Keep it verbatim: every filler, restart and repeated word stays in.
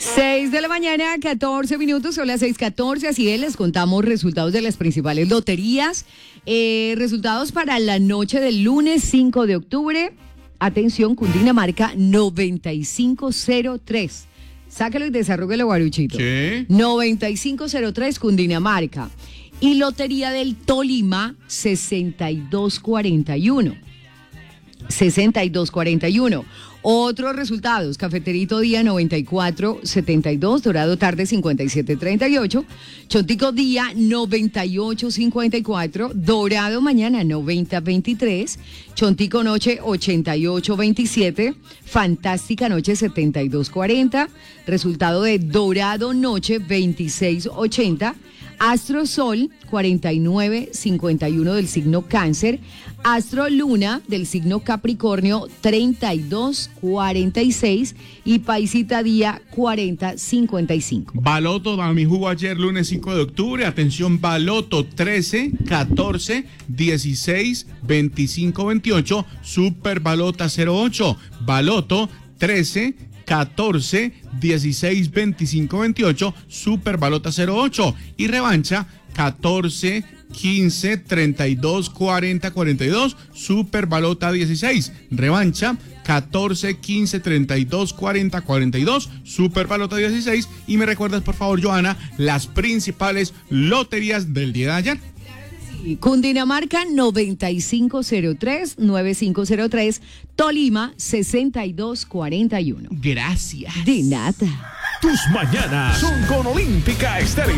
seis de la mañana, catorce minutos, son las seis catorce, así es, les contamos resultados de las principales loterías. Eh, resultados para la noche del lunes cinco de octubre. Atención, Cundinamarca noventa y cinco cero tres. Sácalo y desarrollalo, Guaruchito. Sí. noventa y cinco cero tres, Cundinamarca. Y Lotería del Tolima sesenta y dos cuarenta y uno. sesenta y dos cuarenta y uno. Otros resultados: Cafeterito Día noventa y cuatro setenta y dos, Dorado Tarde cincuenta y siete treinta y ocho, Chontico Día noventa y ocho cincuenta y cuatro, Dorado Mañana noventa veintitrés, Chontico Noche ochenta y ocho veintisiete, Fantástica Noche setenta y dos cuarenta, resultado de Dorado Noche veintiséis ochenta, Astro Sol cuarenta y nueve cincuenta y uno del signo Cáncer, Astro Luna del signo Capricornio treinta y dos cuarenta y seis y Paisita Día cuarenta cincuenta y cinco. Baloto, dame mi jugo ayer lunes cinco de octubre. Atención, Baloto trece, catorce, dieciséis, veinticinco, veintiocho, Super Balota cero ocho. Baloto trece, catorce, dieciséis, veinticinco, veintiocho, Super Balota cero ocho. Y revancha catorce, quince, treinta y dos, cuarenta, cuarenta y dos, Super Balota dieciséis. Revancha catorce, quince, treinta y dos, cuarenta, cuarenta y dos, Super Balota dieciséis. Y me recuerdas, por favor, Joana, las principales loterías del día de ayer. Cundinamarca noventa y cinco cero tres, noventa y cinco cero tres, Tolima sesenta y dos cuarenta y uno. Gracias. De nada. Tus mañanas son con Olímpica Estéreo.